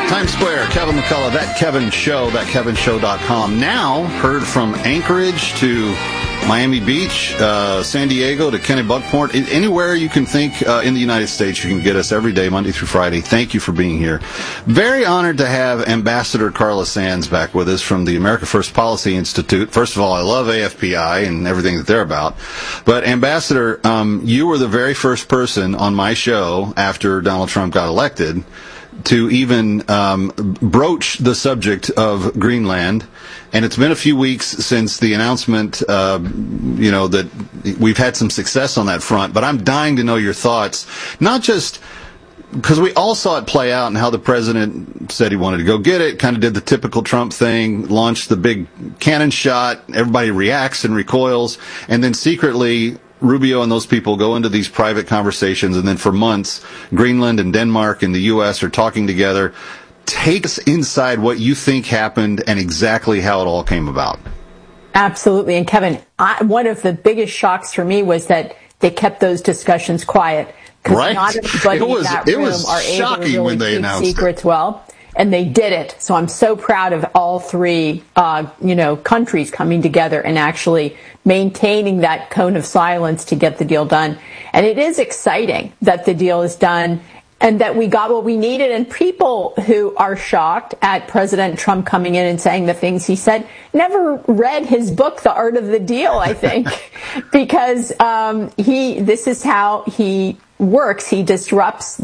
Times Square, Kevin McCullough, That Kevin Show, thatkevinshow.com. Now heard from Anchorage to Miami Beach, San Diego to Kennebunkport. Anywhere you can think in the United States, you can get us every day, Monday through Friday. Thank you for being here. Very honored to have Ambassador Carla Sands back with us from the America First Policy Institute. First of all, I love AFPI and everything that they're about. But Ambassador, you were the very first person on my show after Donald Trump got elected to even broach the subject of Greenland. And it's been a few weeks since the announcement, that we've had some success on that front. But I'm dying to know your thoughts, not just because we all saw it play out and how the president said he wanted to go get it, kind of did the typical Trump thing, launched the big cannon shot, everybody reacts and recoils, and then secretly Rubio and those people go into these private conversations, and then for months, Greenland and Denmark and the U.S. are talking together. Take us inside what you think happened and exactly how it all came about. Absolutely. And Kevin, one of the biggest shocks for me was that they kept those discussions quiet. Right. Not everybody in that room are able to really keep secrets well. And they did it. So I'm so proud of all three, countries coming together and actually maintaining that cone of silence to get the deal done. And it is exciting that the deal is done and that we got what we needed. And people who are shocked at President Trump coming in and saying the things he said never read his book, The Art of the Deal, I think, because this is how he works. He disrupts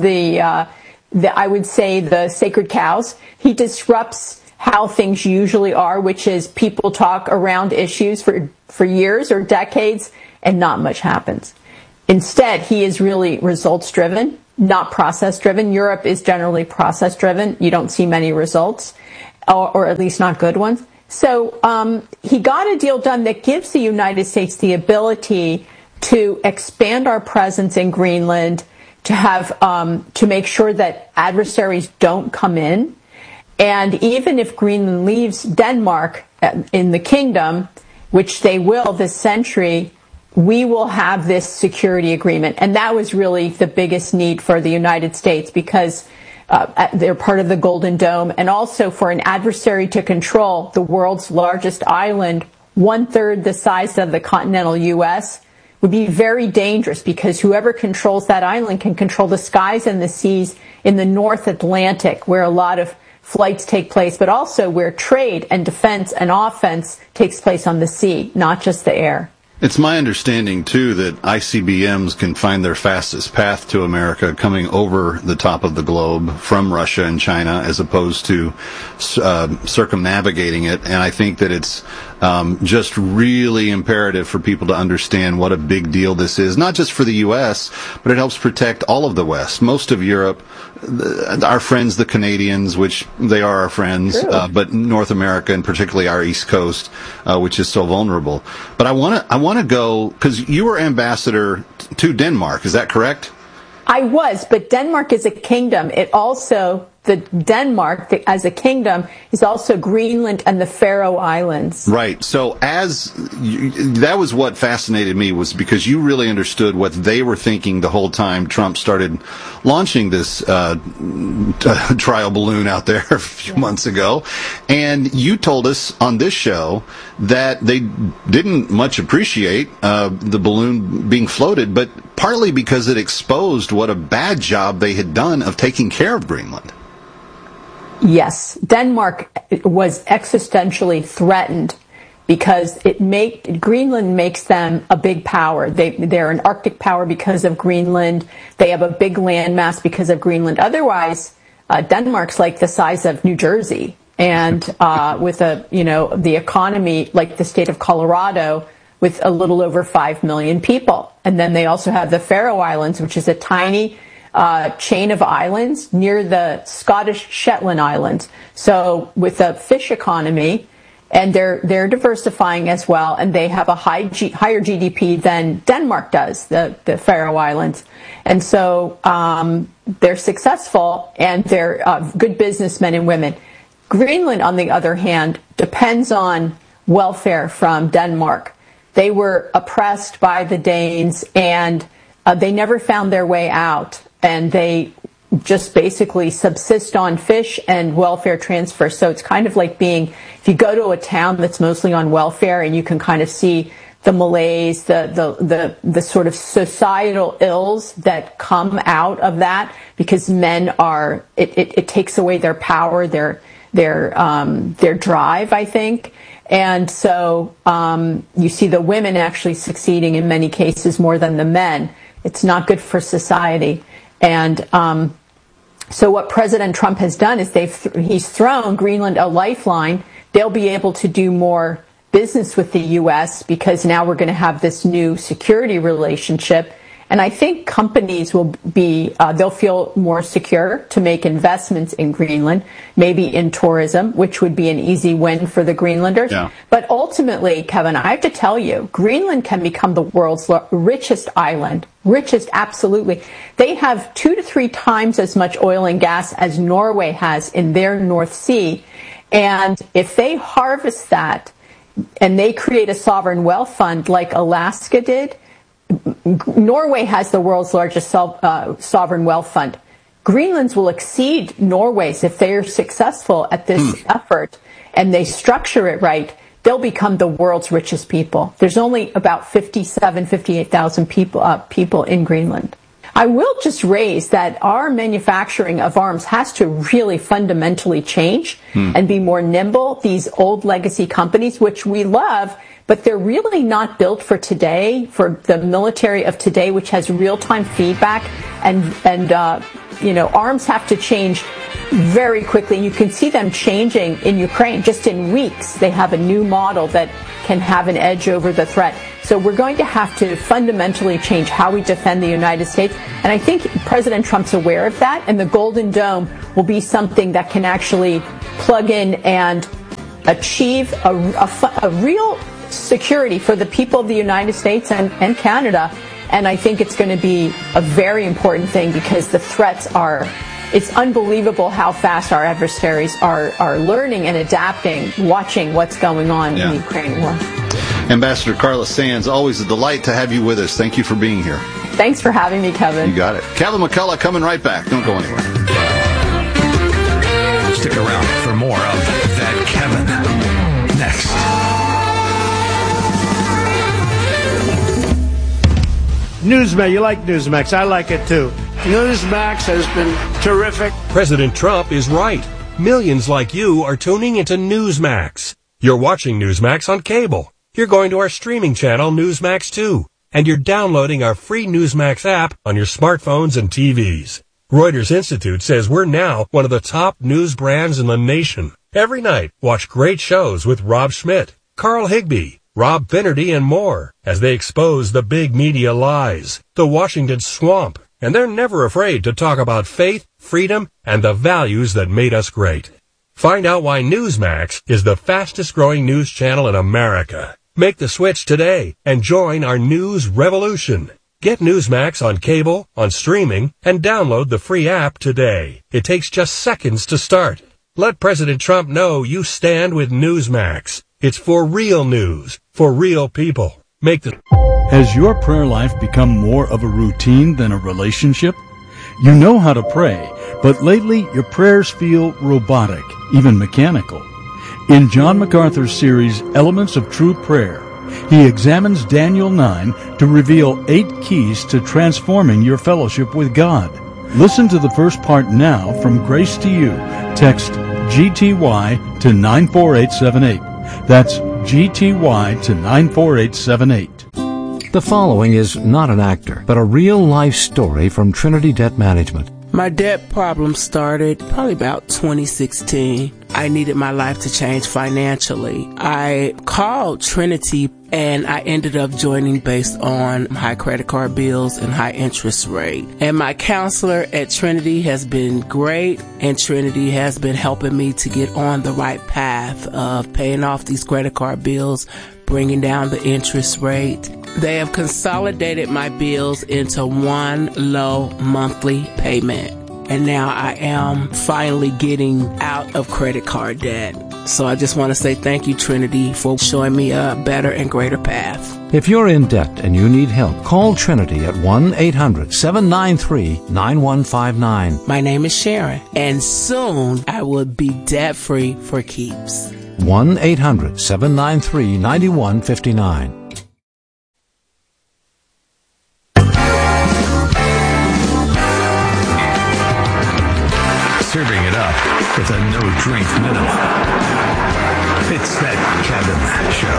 I would say the sacred cows. He disrupts how things usually are, which is people talk around issues for years or decades and not much happens. Instead, he is really results driven, not process driven. Europe is generally process driven. You don't see many results, or at least not good ones. So he got a deal done that gives the United States the ability to expand our presence in Greenland, to have to make sure that adversaries don't come in. And even if Greenland leaves Denmark in the kingdom, which they will this century, we will have this security agreement. And that was really the biggest need for the United States, because they're part of the Golden Dome, and also for an adversary to control the world's largest island, 1/3 the size of the continental U.S., would be very dangerous, because whoever controls that island can control the skies and the seas in the North Atlantic, where a lot of flights take place, but also where trade and defense and offense takes place on the sea, not just the air. It's my understanding, too, that ICBMs can find their fastest path to America coming over the top of the globe from Russia and China, as opposed to circumnavigating it. And I think that it's just really imperative for people to understand what a big deal this is, not just for the U.S., but it helps protect all of the West, most of Europe, our friends, the Canadians, which they are our friends, but North America and particularly our East Coast, which is so vulnerable. But I want to go, because you were ambassador to Denmark, is that correct? I was, but Denmark is a kingdom. Denmark as a kingdom is also Greenland and the Faroe Islands. Right. So that was what fascinated me, was because you really understood what they were thinking the whole time Trump started launching this trial balloon out there a few months ago. And you told us on this show that they didn't much appreciate the balloon being floated, but partly because it exposed what a bad job they had done of taking care of Greenland. Yes, Denmark was existentially threatened because Greenland makes them a big power. They're an Arctic power because of Greenland. They have a big landmass because of Greenland. Otherwise, Denmark's like the size of New Jersey, and with the economy like the state of Colorado, with a little over 5 million people. And then they also have the Faroe Islands, which is a tiny chain of islands near the Scottish Shetland Islands. So with a fish economy, and they're diversifying as well, and they have a higher GDP than Denmark does, the Faroe Islands. And so they're successful, and they're good businessmen and women. Greenland, on the other hand, depends on welfare from Denmark. They were oppressed by the Danes, and they never found their way out. And they just basically subsist on fish and welfare transfer. So it's kind of like if you go to a town that's mostly on welfare, and you can kind of see the malaise, the sort of societal ills that come out of that, because men it takes away their power, their drive, I think. And so you see the women actually succeeding in many cases more than the men. It's not good for society. And so what President Trump has done is he's thrown Greenland a lifeline. They'll be able to do more business with the U.S. because now we're going to have this new security relationship. And I think companies will they'll feel more secure to make investments in Greenland, maybe in tourism, which would be an easy win for the Greenlanders. Yeah. But ultimately, Kevin, I have to tell you, Greenland can become the world's richest island. Richest, absolutely. They have 2 to 3 times as much oil and gas as Norway has in their North Sea. And if they harvest that and they create a sovereign wealth fund like Alaska did, Norway has the world's largest sovereign wealth fund. Greenland's will exceed Norway's if they are successful at this effort and they structure it right. They'll become the world's richest people. There's only about 58,000 people in Greenland. I will just raise that our manufacturing of arms has to really fundamentally change and be more nimble. These old legacy companies, which we love, but they're really not built for today, for the military of today, which has real-time feedback. And arms have to change very quickly. You can see them changing in Ukraine. Just in weeks, they have a new model that can have an edge over the threat. So we're going to have to fundamentally change how we defend the United States. And I think President Trump's aware of that. And the Golden Dome will be something that can actually plug in and achieve a real security for the people of the United States and Canada. And I think it's going to be a very important thing because the threats it's unbelievable how fast our adversaries are learning and adapting, watching what's going on in the Ukraine war. Ambassador Carla Sands, always a delight to have you with us. Thank you for being here. Thanks for having me, Kevin. You got it. Kevin McCullough coming right back. Don't go anywhere. Stick around for more of That Kevin next. Newsmax, you like Newsmax. I like it too. Newsmax has been terrific. President Trump is right. Millions like you are tuning into Newsmax. You're watching Newsmax on cable. You're going to our streaming channel, Newsmax 2. And you're downloading our free Newsmax app on your smartphones and TVs. Reuters Institute says we're now one of the top news brands in the nation. Every night, watch great shows with Rob Schmidt, Carl Higbie, Rob Finnerty, and more as they expose the big media lies, the Washington swamp, and they're never afraid to talk about faith, freedom, and the values that made us great. Find out why Newsmax is the fastest growing news channel in America. Make the switch today and join our news revolution. Get Newsmax on cable, on streaming, and download the free app today. It takes just seconds to start. Let President Trump know you stand with Newsmax. It's for real news, for real people. Has your prayer life become more of a routine than a relationship? You know how to pray, but lately your prayers feel robotic, even mechanical. In John MacArthur's series, Elements of True Prayer, he examines Daniel 9 to reveal 8 keys to transforming your fellowship with God. Listen to the first part now from Grace to You. Text GTY to 94878. That's GTY to 94878. The following is not an actor, but a real-life story from Trinity Debt Management. My debt problem started probably about 2016. I needed my life to change financially. I called Trinity and I ended up joining based on high credit card bills and high interest rate. And my counselor at Trinity has been great, and Trinity has been helping me to get on the right path of paying off these credit card bills, bringing down the interest rate. They have consolidated my bills into one low monthly payment. and now I am finally getting out of credit card debt. So I just want to say thank you, Trinity, for showing me a better and greater path. If you're in debt and you need help, call Trinity at 1-800-793-9159. My name is Sharon, and soon I will be debt-free for keeps. 1-800-793-9159. Serving it up with a no-drink minimum. It's that Kevin Show.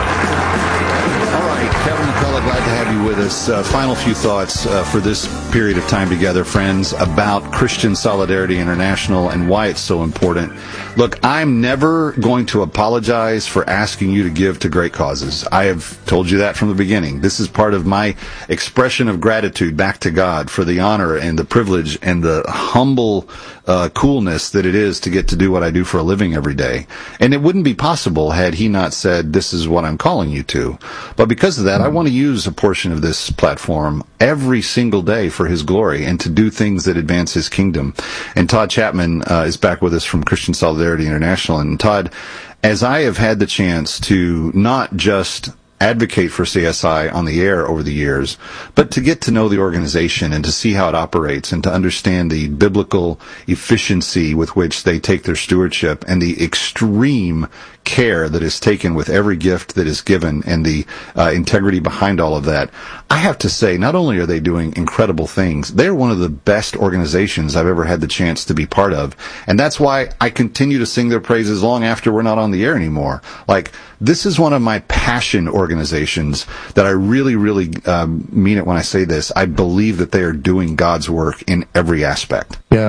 All right, Kevin McCullough, glad to have you with us. Final few thoughts for this period of time together, friends, about Christian Solidarity International and why it's so important. Look, I'm never going to apologize for asking you to give to great causes. I have told you that from the beginning. This is part of my expression of gratitude back to God for the honor and the privilege and the humble coolness that it is to get to do what I do for a living every day. And it wouldn't be possible had he not said, this is what I'm calling you to. But because of that, I want to use a portion of this platform every single day for his glory and to do things that advance his kingdom. And Todd Chapman is back with us from Christian Solidarity International. And Todd, as I have had the chance to not just advocate for CSI on the air over the years, but to get to know the organization and to see how it operates and to understand the biblical efficiency with which they take their stewardship and the extreme care that is taken with every gift that is given and the integrity behind all of that, I have to say, not only are they doing incredible things, they're one of the best organizations I've ever had the chance to be part of. And that's why I continue to sing their praises long after we're not on the air anymore. Like, this is one of my passion organizations that I really, really mean it when I say this. I believe that they are doing God's work in every aspect. Yeah,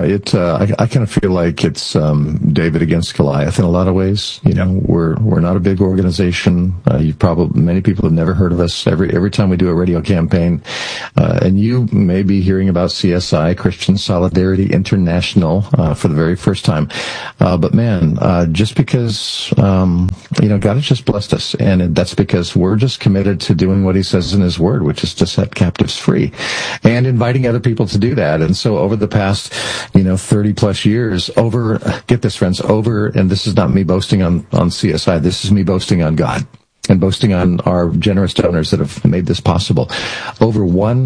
I kind of feel like it's David against Goliath in a lot of ways. You know, we're not a big organization. Many people have never heard of us. Every time we do a radio campaign, and you may be hearing about CSI, Christian Solidarity International, for the very first time. But man, just because God has just blessed us, and that's because we're just committed to doing what He says in His Word, which is to set captives free, and inviting other people to do that. And so over the past 30 plus years, get this, friends, and this is not me boasting on CSI, this is me boasting on God and boasting on our generous donors that have made this possible. Over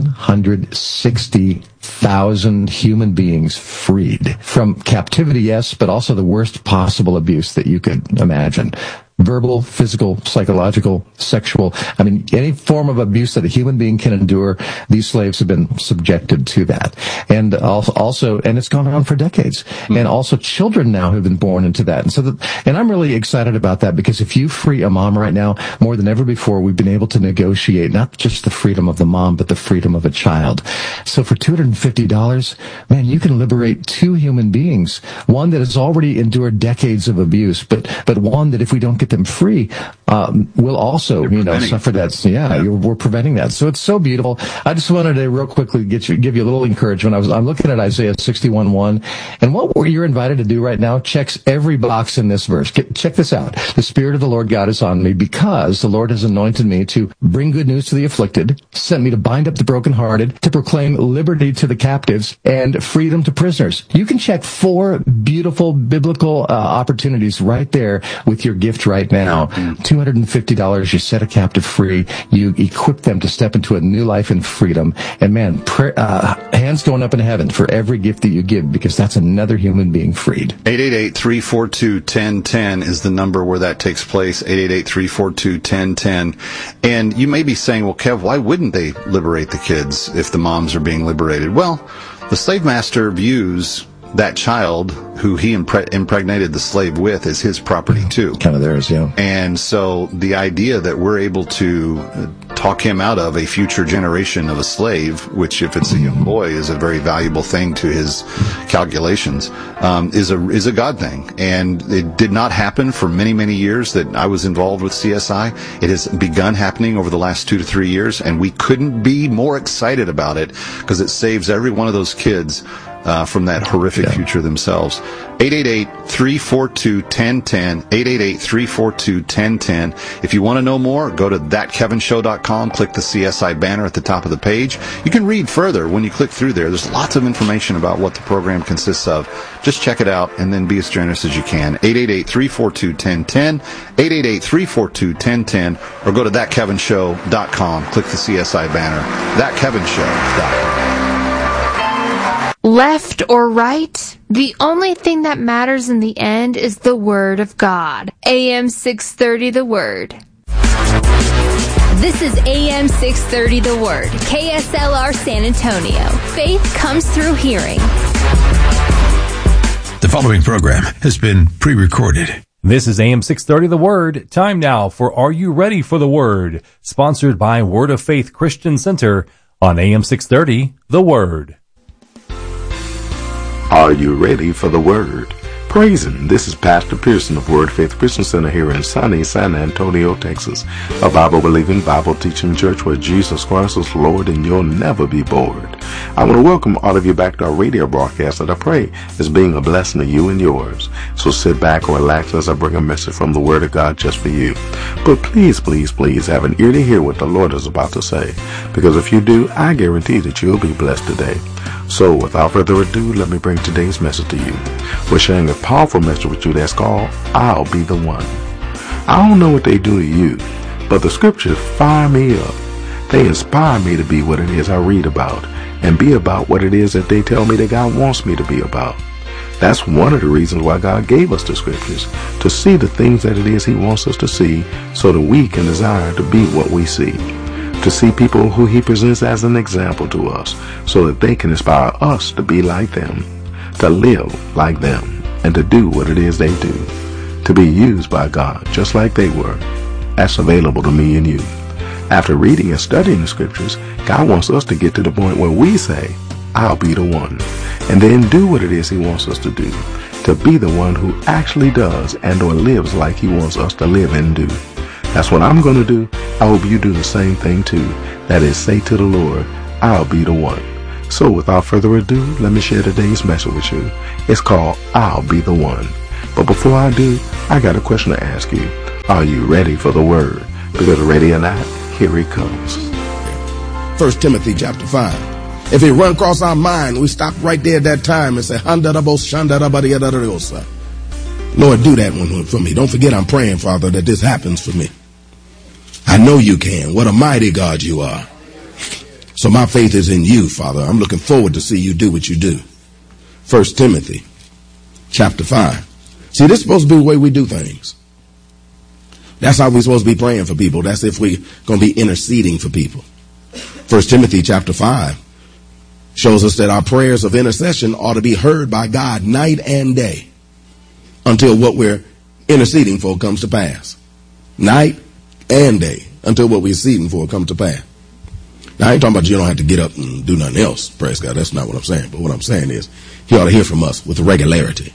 160,000 human beings freed from captivity, yes, but also the worst possible abuse that you could imagine. Verbal, physical, psychological, sexual. I mean, any form of abuse that a human being can endure, these slaves have been subjected to that. And also, and it's gone on for decades. Mm-hmm. And also children now have been born into that. And I'm really excited about that, because if you free a mom right now, more than ever before, we've been able to negotiate not just the freedom of the mom, but the freedom of a child. So for $250, man, you can liberate two human beings. One that has already endured decades of abuse, but one that if we don't get them free, will also, suffer that. We're preventing that. So it's so beautiful. I just wanted to real quickly give you a little encouragement. I'm looking at Isaiah 61:1, and what you're invited to do right now checks every box in this verse. Check this out. The Spirit of the Lord God is on me, because the Lord has anointed me to bring good news to the afflicted, sent me to bind up the brokenhearted, to proclaim liberty to the captives, and freedom to prisoners. You can check 4 beautiful biblical opportunities right there with your gift right now. $250, you set a captive free, you equip them to step into a new life in freedom, and man, hands going up in heaven for every gift that you give, because that's another human being freed. 888-342-1010 is the number where that takes place, 888-342-1010. And you may be saying, well, Kev, why wouldn't they liberate the kids if the moms are being liberated? Well, the slave master views that child who he impregnated the slave with is his property too. Kind of theirs, yeah. And so the idea that we're able to talk him out of a future generation of a slave, which if it's a young boy is a very valuable thing to his calculations, is a God thing. And it did not happen for many, many years that I was involved with CSI. It has begun happening over the last 2 to 3 years, and we couldn't be more excited about it, because it saves every one of those kids from that horrific future themselves. 888-342-1010, 888-342-1010. If you want to know more, go to thatkevinshow.com, click the CSI banner at the top of the page. You can read further when you click through there. There's lots of information about what the program consists of. Just check it out and then be as generous as you can. 888-342-1010, 888-342-1010, or go to thatkevinshow.com, click the CSI banner, thatkevinshow.com. Left or right, the only thing that matters in the end is the Word of God. AM 630 The Word. This is AM 630 The Word, KSLR San Antonio. Faith comes through hearing. The following program has been pre-recorded. This is AM 630 The Word. Time now for Are You Ready for the Word? Sponsored by Word of Faith Christian Center on AM 630 The Word. Are you ready for the Word? Praise Him. This is Pastor Pearson of Word Faith Christian Center here in sunny San Antonio, Texas. A Bible-believing, Bible-teaching church where Jesus Christ is Lord and you'll never be bored. I want to welcome all of you back to our radio broadcast that I pray is being a blessing to you and yours. So sit back and relax as I bring a message from the Word of God just for you. But please, please, please have an ear to hear what the Lord is about to say. Because if you do, I guarantee that you'll be blessed today. So, without further ado, let me bring today's message to you. We're sharing a powerful message with you that's called, I'll Be the One. I don't know what they do to you, but the scriptures fire me up. They inspire me to be what it is I read about, and be about what it is that they tell me that God wants me to be about. That's one of the reasons why God gave us the scriptures, to see the things that it is He wants us to see, so that we can desire to be what we see. To see people who He presents as an example to us, so that they can inspire us to be like them, to live like them, and to do what it is they do, to be used by God just like they were. That's available to me and you. After reading and studying the scriptures, God wants us to get to the point where we say, I'll be the one, and then do what it is He wants us to do, to be the one who actually does and or lives like He wants us to live and do. That's what I'm going to do. I hope you do the same thing too. That is, say to the Lord, I'll be the one. So without further ado, let me share today's message with you. It's called, I'll Be the One. But before I do, I got a question to ask you. Are you ready for the Word? Because ready or not, here it comes. 1 Timothy chapter 5. If it run across our mind, we stop right there at that time and say, Lord, do that one for me. Don't forget I'm praying, Father, that this happens for me. I know you can. What a mighty God you are. So my faith is in you, Father. I'm looking forward to see you do what you do. 1 Timothy chapter 5. See, this is supposed to be the way we do things. That's how we're supposed to be praying for people. That's if we're going to be interceding for people. 1 Timothy chapter 5 shows us that our prayers of intercession ought to be heard by God night and day, until what we're interceding for comes to pass. Night and day, until what we're interceding for comes to pass. Now, I ain't talking about you don't have to get up and do nothing else, praise God. That's not what I'm saying. But what I'm saying is, He ought to hear from us with regularity.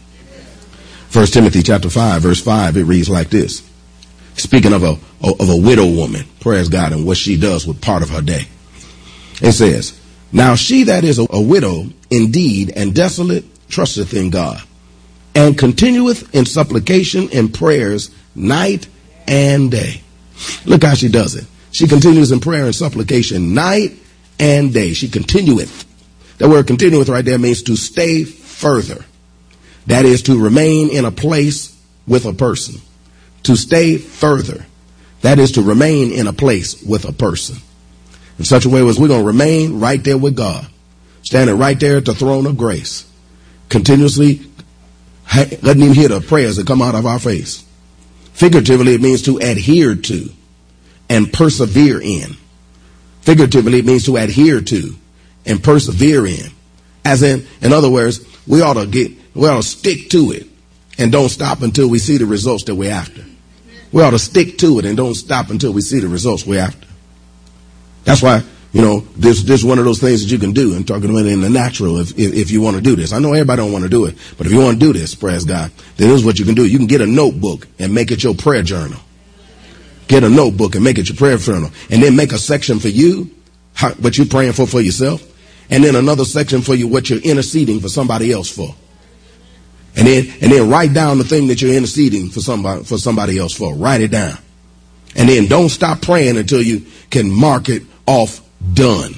1 Timothy chapter 5, verse 5, it reads like this. Speaking of a widow woman, praise God, and what she does with part of her day. It says, Now she that is a widow indeed and desolate trusteth in God, and continueth in supplication and prayers night and day. Look how she does it. She continues in prayer and supplication night and day. She continueth. That word continueth right there means to stay further. That is to remain in a place with a person. To stay further. That is to remain in a place with a person. In such a way as we're going to remain right there with God. Standing right there at the throne of grace. Continuously letting Him hear the prayers that come out of our face. Figuratively, it means to adhere to and persevere in. Figuratively, it means to adhere to and persevere in. As in other words, we ought to stick to it and don't stop until we see the results that we're after. We ought to stick to it and don't stop until we see the results we're after. That's why, this is one of those things that you can do. I'm talking about in the natural if you want to do this. I know everybody don't want to do it, but if you want to do this, praise God, then this is what you can do. You can get a notebook and make it your prayer journal. Get a notebook and make it your prayer journal. And then make a section for you, what you're praying for yourself. And then another section for you, what you're interceding for somebody else for. And then write down the thing that you're interceding for somebody else for. Write it down. And then don't stop praying until you can mark it off done.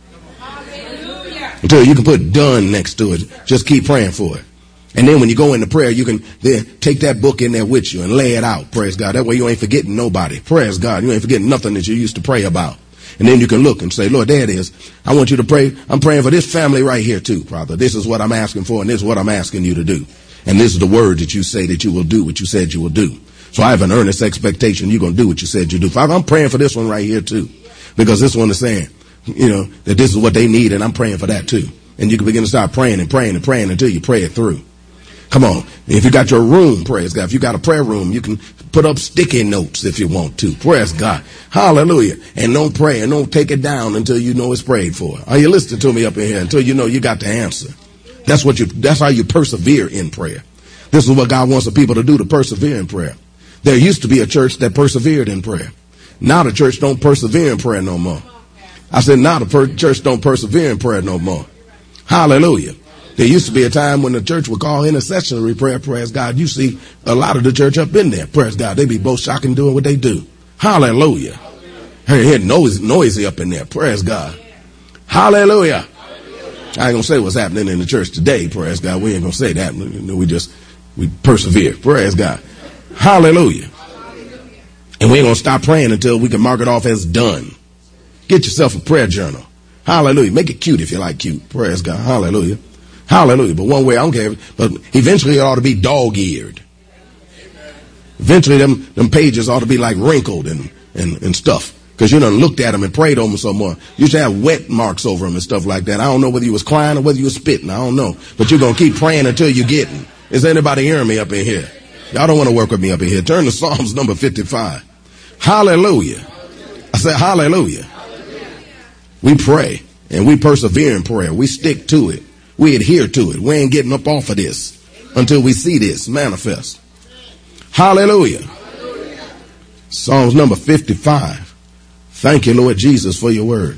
Until you can put done next to it. Just keep praying for it. And then when you go into prayer, you can then take that book in there with you and lay it out. Praise God. That way you ain't forgetting nobody. Praise God. You ain't forgetting nothing that you used to pray about. And then you can look and say, Lord, there it is. I want you to pray. I'm praying for this family right here too, Father. This is what I'm asking for, and this is what I'm asking you to do. And this is the word that you say that you will do what you said you will do. So I have an earnest expectation you're going to do what you said you do. Father, I'm praying for this one right here too. Because this one is saying, that this is what they need, and I'm praying for that too. And you can begin to start praying and praying and praying until you pray it through. Come on. If you got your room, praise God. If you got a prayer room, you can put up sticky notes if you want to. Praise God. Hallelujah. And don't pray and don't take it down until you know it's prayed for. Are you listening to me up in here? Until you know you got the answer. That's how you persevere in prayer. This is what God wants the people to do, to persevere in prayer. There used to be a church that persevered in prayer. Now the church don't persevere in prayer no more. I said now the church don't persevere in prayer no more. Hallelujah. There used to be a time when the church would call intercessory prayer, praise God. You see a lot of the church up in there, praise God. They be both shocking doing what they do. Hallelujah. Hear noisy up in there, praise God. Hallelujah. I ain't gonna say what's happening in the church today, praise God. We ain't gonna say that. We persevere, praise God. Hallelujah. And we ain't gonna stop praying until we can mark it off as done. Get yourself a prayer journal. Hallelujah. Make it cute if you like cute. Praise God. Hallelujah. Hallelujah. But one way, I don't care. But eventually it ought to be dog-eared. Eventually them pages ought to be like wrinkled and stuff. Because you done looked at them and prayed over them some more. You should have wet marks over them and stuff like that. I don't know whether you was crying or whether you was spitting. I don't know. But you're going to keep praying until you get it. Is anybody hearing me up in here? Y'all don't want to work with me up in here. Turn to Psalms number 55. Hallelujah. I said hallelujah. We pray and we persevere in prayer. We stick to it. We adhere to it. We ain't getting up off of this until we see this manifest. Hallelujah. Psalms number 55. Thank you, Lord Jesus, for your word.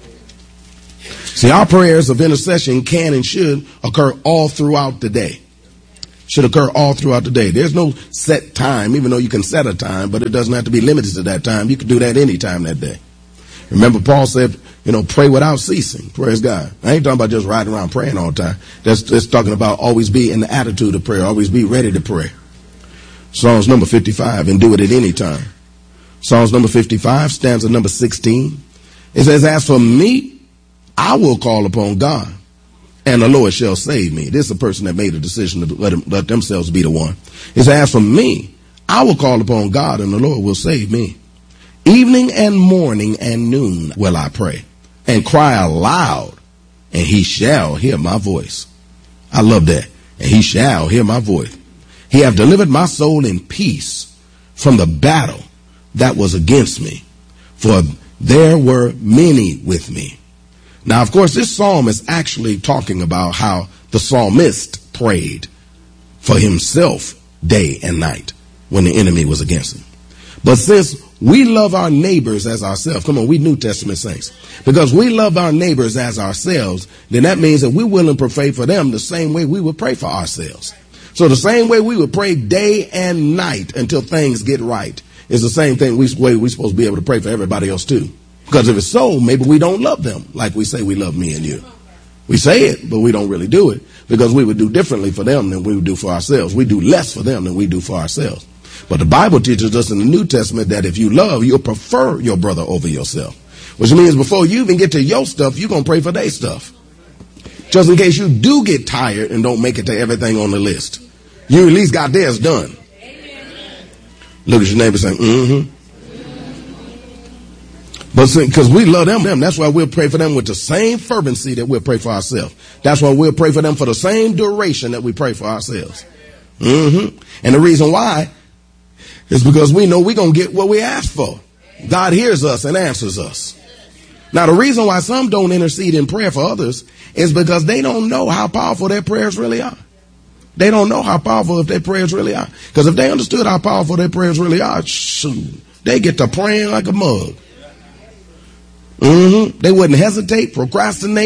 See, our prayers of intercession can and should occur all throughout the day. Should occur all throughout the day. There's no set time, even though you can set a time, but it doesn't have to be limited to that time. You can do that any time that day. Remember, Paul said, pray without ceasing. Praise God. I ain't talking about just riding around praying all the time. That's talking about always be in the attitude of prayer. Always be ready to pray. Psalms number 55, and do it at any time. Psalms number 55, stanza number 16. It says, as for me, I will call upon God, and the Lord shall save me. This is a person that made a decision to let themselves be the one. It says, as for me, I will call upon God, and the Lord will save me. Evening and morning and noon will I pray and cry aloud, and he shall hear my voice. I love that. And he shall hear my voice. He have delivered my soul in peace from the battle that was against me, for there were many with me. Now, of course, this psalm is actually talking about how the psalmist prayed for himself day and night when the enemy was against him. But since we love our neighbors as ourselves, come on, we New Testament saints, because we love our neighbors as ourselves, then that means that we're willing to pray for them the same way we would pray for ourselves. So the same way we would pray day and night until things get right is the same thing way we're supposed to be able to pray for everybody else too. Because if it's so, maybe we don't love them like we say we love me and you. We say it, but we don't really do it because we would do differently for them than we would do for ourselves. We do less for them than we do for ourselves. But the Bible teaches us in the New Testament that if you love, you'll prefer your brother over yourself. Which means before you even get to your stuff, you're going to pray for their stuff. Just in case you do get tired and don't make it to everything on the list. You at least got theirs done. Look at your neighbor saying, mm-hmm. But because we love them, that's why we'll pray for them with the same fervency that we'll pray for ourselves. That's why we'll pray for them for the same duration that we pray for ourselves. Mm-hmm. And the reason why is because we know we're going to get what we ask for. God hears us and answers us. Now, the reason why some don't intercede in prayer for others is because they don't know how powerful their prayers really are. They don't know how powerful their prayers really are. Because if they understood how powerful their prayers really are, shoot, they get to praying like a mug. Mm-hmm. They wouldn't hesitate, procrastinate,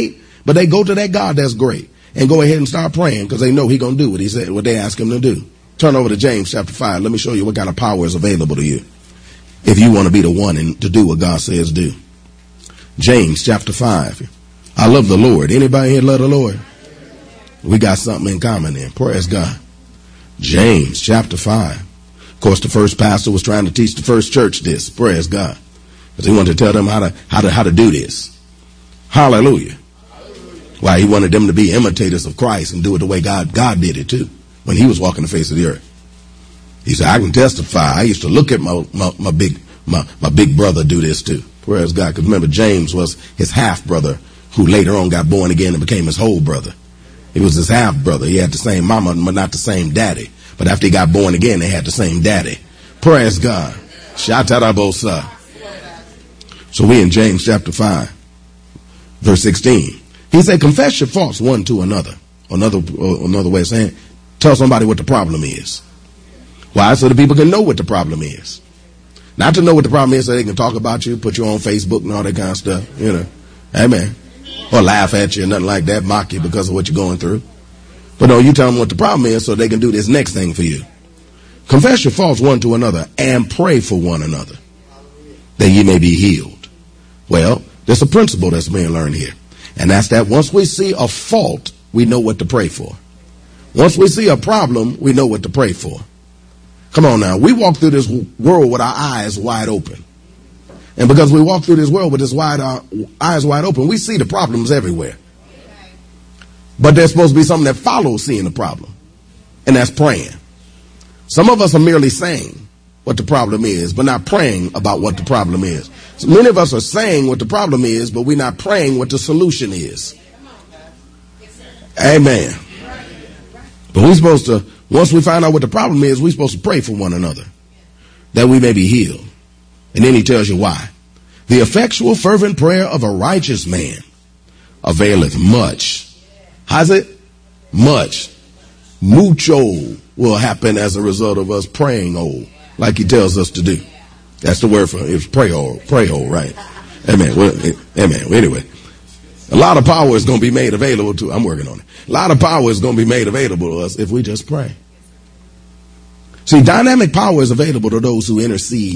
But they go to that God that's great and go ahead and start praying because they know he's going to do what he said, what they ask him to do. Turn over to James chapter 5. Let me show you what kind of power is available to you if you want to be the one and to do what God says do. James chapter 5. I love the Lord. Anybody here love the Lord? We got something in common there. Praise God. James chapter 5. Of course, the first pastor was trying to teach the first church this. Praise God. Because he wanted to tell them how to do this. Hallelujah. Why, he wanted them to be imitators of Christ and do it the way God did it too when he was walking the face of the earth. He said, I can testify. I used to look at my big brother do this too. Praise God. Because remember, James was his half brother who later on got born again and became his whole brother. He was his half brother. He had the same mama, but not the same daddy. But after he got born again, they had the same daddy. Praise God. Shatarabosa. So we in James chapter 5, verse 16. He said, confess your faults one to another. Another way of saying, tell somebody what the problem is. Why? So the people can know what the problem is. Not to know what the problem is so they can talk about you, put you on Facebook and all that kind of stuff, you know. Amen. Or laugh at you and nothing like that, mock you because of what you're going through. But no, you tell them what the problem is so they can do this next thing for you. Confess your faults one to another and pray for one another that ye may be healed. Well, there's a principle that's being learned here. And that's that once we see a fault, we know what to pray for. Once we see a problem, we know what to pray for. Come on now. We walk through this world with our eyes wide open. And because we walk through this world with this eyes wide open, we see the problems everywhere. But there's supposed to be something that follows seeing the problem. And that's praying. Some of us are merely saying what the problem is, but not praying about what the problem is. So many of us are saying what the problem is, but we're not praying what the solution is. Amen. But we're supposed to, once we find out what the problem is, we're supposed to pray for one another that we may be healed. And then he tells you why. The effectual fervent prayer of a righteous man availeth much. How's it? Much. Mucho will happen as a result of us praying like he tells us to do. That's the word for it. It's pray right? Amen. Well, amen. Well, anyway, a lot of power is going to be made available to, I'm working on it. A lot of power is going to be made available to us if we just pray. See, dynamic power is available to those who intercede